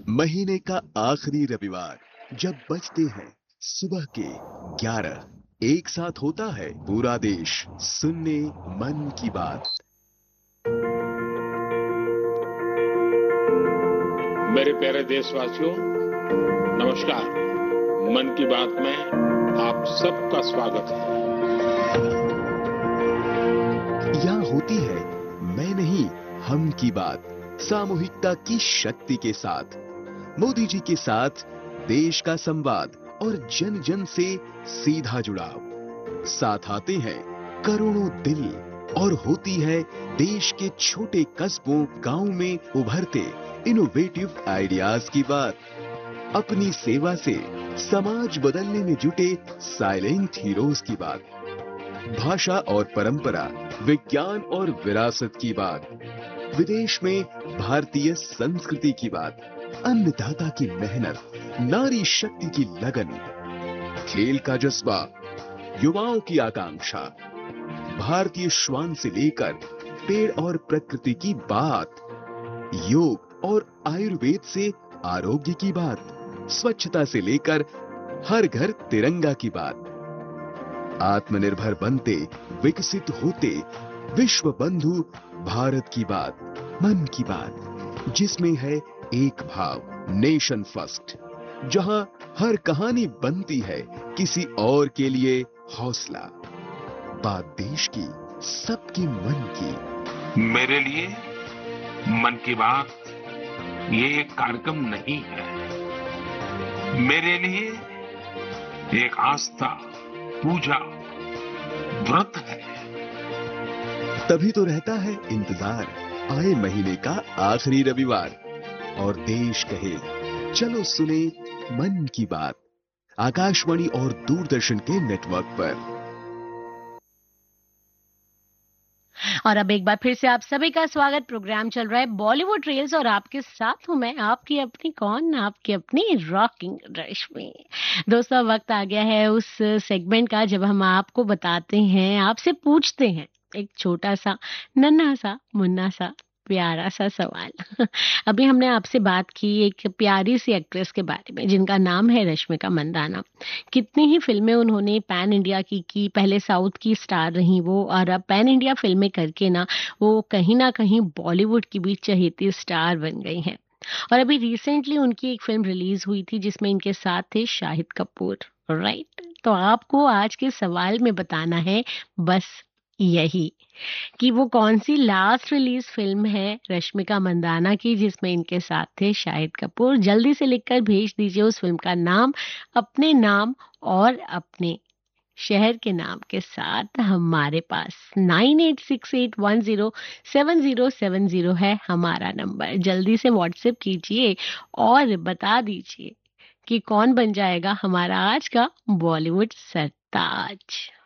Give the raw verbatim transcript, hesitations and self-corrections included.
महीने का आखिरी रविवार जब बजते हैं सुबह के ग्यारह, एक साथ होता है पूरा देश सुनने मन की बात। मेरे प्यारे देशवासियों, नमस्कार। मन की बात में आप सबका स्वागत है। यहाँ होती है मैं नहीं हम की बात, सामूहिकता की शक्ति के साथ, मोदी जी के साथ देश का संवाद और जन जन से सीधा जुड़ाव। साथ आते हैं करोड़ों दिल और होती है देश के छोटे कस्बों गांव में उभरते इनोवेटिव आइडियाज की बात। अपनी सेवा से समाज बदलने में जुटे साइलेंट हीरोज की बात। भाषा और परंपरा, विज्ञान और विरासत की बात। विदेश में भारतीय संस्कृति की बात। अन्नदाता की मेहनत, नारी शक्ति की लगन, खेल का जज्बा, युवाओं की आकांक्षा, भारतीय श्वान से लेकर पेड़ और प्रकृति की बात, योग और आयुर्वेद से आरोग्य की बात, स्वच्छता से लेकर हर घर तिरंगा की बात। आत्मनिर्भर बनते, विकसित होते, विश्व बंधु भारत की बात, मन की बात, जिसमें है एक भाव, नेशन फर्स्ट, जहां हर कहानी बनती है किसी और के लिए हौसला। बात देश की, सबके मन की। मेरे लिए मन की बात ये एक कार्यक्रम नहीं है। मेरे लिए एक आस्था, पूजा, व्रत है। तभी तो रहता है इंतजार आए महीने का आखिरी रविवार और देश कहे चलो सुने मन की बात, आकाशवाणी और दूरदर्शन के नेटवर्क पर। और अब एक बार फिर से आप सभी का स्वागत। प्रोग्राम चल रहा है बॉलीवुड रील्स और आपके साथ हूं मैं, आपकी अपनी कौन, आपकी अपनी रॉकिंग रश्मि। दोस्तों, वक्त आ गया है उस सेगमेंट का जब हम आपको बताते हैं, आपसे पूछते हैं एक छोटा सा, नन्हा सा, मुन्ना सा, प्यारा सा सवाल। अभी हमने आपसे बात की एक प्यारी सी एक्ट्रेस के बारे में जिनका नाम है रश्मिका मंदाना। कितनी ही फिल्में उन्होंने पैन इंडिया की की पहले साउथ की स्टार रही वो, और अब पैन इंडिया फिल्में करके ना वो कहीं ना कहीं बॉलीवुड की भी चहेती स्टार बन गई हैं। और अभी रिसेंटली उनकी एक फिल्म रिलीज हुई थी जिसमें इनके साथ थे शाहिद कपूर, राइट। तो आपको आज के सवाल में बताना है बस यही कि वो कौन सी लास्ट रिलीज फिल्म है रश्मिका मंदाना की जिसमें इनके साथ थे शाहिद कपूर। जल्दी से लिखकर भेज दीजिए उस फिल्म का नाम, अपने नाम और अपने शहर के नाम के साथ हमारे पास। Nine eight six eight one zero seven zero seven zero है हमारा नंबर। जल्दी से व्हाट्सएप कीजिए और बता दीजिए कि कौन बन जाएगा हमारा आज का बॉलीवुड सरताज।